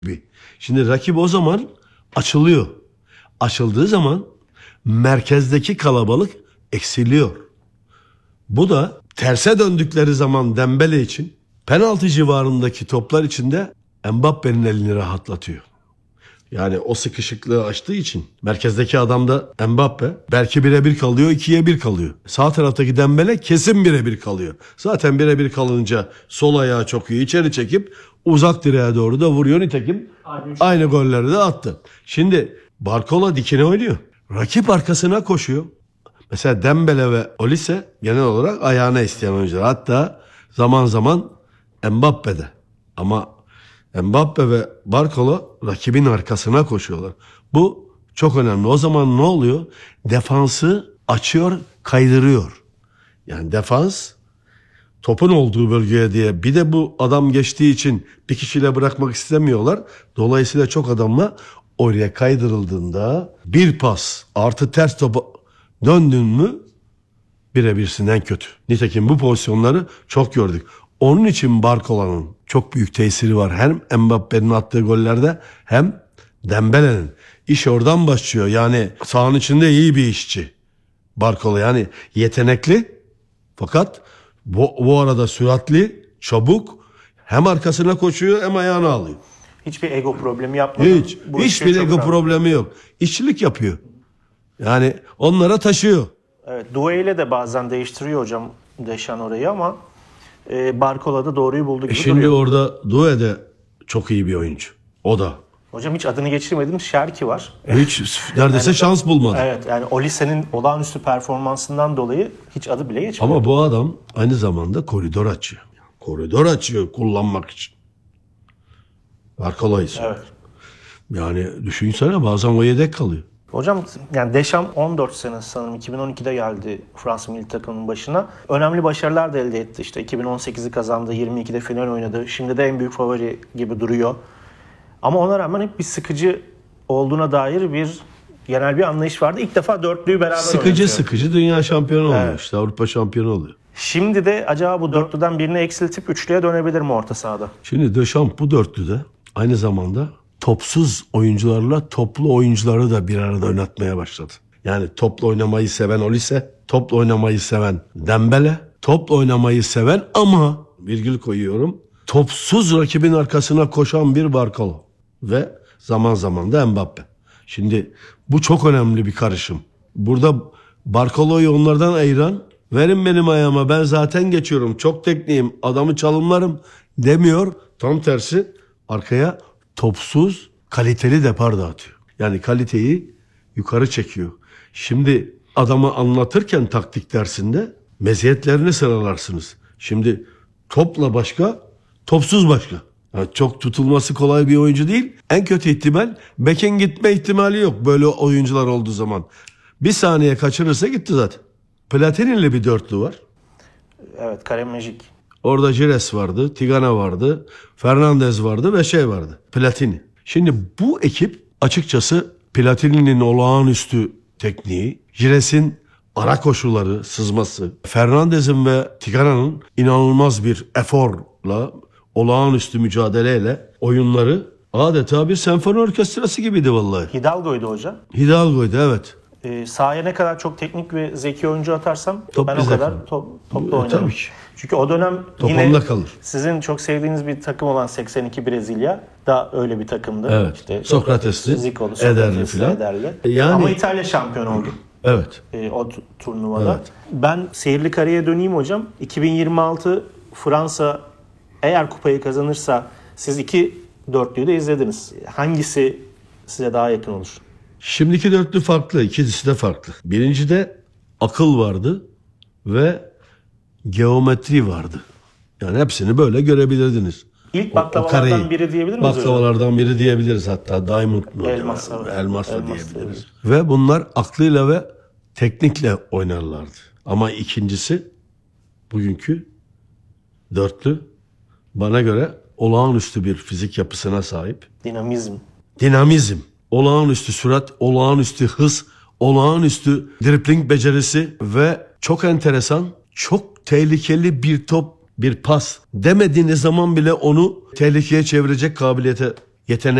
Şimdi rakip o zaman açılıyor. Açıldığı zaman merkezdeki kalabalık eksiliyor. Bu da terse döndükleri zaman Dembele için penaltı civarındaki toplar içinde Mbappe'nin elini rahatlatıyor. Yani o sıkışıklığı açtığı için merkezdeki adam da Mbappe belki birebir kalıyor, 2'ye 1 kalıyor. Sağ taraftaki Dembele kesin birebir kalıyor. Zaten birebir kalınca sol ayağı çok iyi içeri çekip uzak direğe doğru da vuruyor. Nitekim aynı golleri de attı. Şimdi Barcola dikine oynuyor. Rakip arkasına koşuyor. Mesela Dembele ve Olise genel olarak ayağına isteyen oyuncular. Hatta zaman zaman Mbappe'de. Ama Mbappe ve Barcola rakibin arkasına koşuyorlar. Bu çok önemli. O zaman ne oluyor? Defansı açıyor, kaydırıyor. Yani defans topun olduğu bölgeye diye bir de bu adam geçtiği için bir kişiyle bırakmak istemiyorlar. Dolayısıyla çok adamla oraya kaydırıldığında bir pas artı ters topa döndün mü birebirsinden kötü. Nitekim bu pozisyonları çok gördük. Onun için Barcola'nın çok büyük tesiri var. Hem Mbappe'nin attığı gollerde hem Dembele'nin. İş oradan başlıyor. Yani sahanın içinde iyi bir işçi Barcola. Yani yetenekli fakat bu arada süratli, çabuk, hem arkasına koşuyor hem ayağını alıyor. Hiçbir ego problemi yapmıyor. Hiçbir ego problemi yok. İşçilik yapıyor. Yani onlara taşıyor. Evet, Doué ile de bazen değiştiriyor hocam Deschamps orayı ama Barcola da doğruyu buldu gibi şimdi duruyor. orada Doué de çok iyi bir oyuncu. O da. Hocam hiç adını geçirmedim. Şerki var. Hiç neredeyse şans bulmadı. Evet, yani Olise'nin olağanüstü performansından dolayı hiç adı bile geçmedi. Ama bu adam aynı zamanda koridor açıyor. Koridor açıyor kullanmak için. Barcola'yı söylüyor. Evet. Yani düşünsene bazen o yedek kalıyor. Hocam yani Deschamps 14 sene sanırım 2012'de geldi Fransa milli takımının başına. Önemli başarılar da elde etti. İşte 2018'i kazandı, 22'de final oynadı. Şimdi de en büyük favori gibi duruyor. Ama ona rağmen hep bir sıkıcı olduğuna dair bir genel bir anlayış vardı. İlk defa dörtlüyü beraber Sıkıcı dünya şampiyonu oluyor işte. Avrupa şampiyonu oluyor. Şimdi de acaba bu dörtlüden birini eksiltip üçlüye dönebilir mi orta sahada? Şimdi Deschamps bu dörtlüde aynı zamanda topsuz oyuncularla toplu oyuncuları da bir arada oynatmaya başladı. Yani topla oynamayı seven Olise, topla oynamayı seven Dembele, topla oynamayı seven ama virgül koyuyorum, topsuz rakibin arkasına koşan bir Barcola ve zaman zaman da Mbappe. Şimdi bu çok önemli bir karışım. Burada Barcola'yı onlardan ayıran, verin benim ayağıma ben zaten geçiyorum, çok tekniğim, adamı çalımlarım demiyor. Tam tersi arkaya topsuz kaliteli depar dağıtıyor. Yani kaliteyi yukarı çekiyor. Şimdi adamı anlatırken taktik dersinde meziyetlerini sıralarsınız. Şimdi topla başka, topsuz başka. Yani çok tutulması kolay bir oyuncu değil. En kötü ihtimal bekin gitme ihtimali yok böyle oyuncular olduğu zaman. Bir saniye kaçırırsa gitti zaten. Platini'li bir dörtlü var. Evet, Karem Magic. Orada Gires vardı, Tigana vardı, Fernandez vardı ve şey vardı, Platini. Şimdi bu ekip açıkçası Platini'nin olağanüstü tekniği, Gires'in ara koşuları, sızması, Fernandez'in ve Tigana'nın inanılmaz bir eforla, olağanüstü mücadeleyle oyunları adeta bir senfoni orkestrası gibiydi vallahi. Hidalgo'ydu hocam. Hidalgo'ydu evet. Sahaya ne kadar çok teknik ve zeki oyuncu atarsam Top ben o bize kadar kalır. topla oynarım. Tabii ki. Çünkü o dönem Top yine onda kalır. sizin çok sevdiğiniz bir takım olan 82 Brezilya da öyle bir takımdı. Evet. İşte Sokrates'li, Zico'lu, Ederli filan. Yani- Ama İtalya şampiyon oldu. Evet. O turnuvada. Evet. Ben seyirli kareye döneyim hocam. 2026 Fransa eğer kupayı kazanırsa siz iki dörtlüyü de izlediniz. Hangisi size daha yakın olur? Şimdiki dörtlü farklı, ikisi de farklı. Birincide akıl vardı ve geometri vardı. Yani hepsini böyle görebilirdiniz. İlk baklavalardan biri diyebilir miyiz hocam? Baklavalardan biri diyebiliriz hatta. Diamond mı? Elmas, evet. Elmas da Elmas diyebiliriz. diyebiliriz. Ve bunlar aklıyla ve teknikle oynarlardı. Ama ikincisi bugünkü dörtlü bana göre olağanüstü bir fizik yapısına sahip. Dinamizm. Olağanüstü sürat, olağanüstü hız, olağanüstü dribling becerisi ve çok enteresan, çok tehlikeli bir top, bir pas demediğiniz zaman bile onu tehlikeye çevirecek kabiliyete yeteneği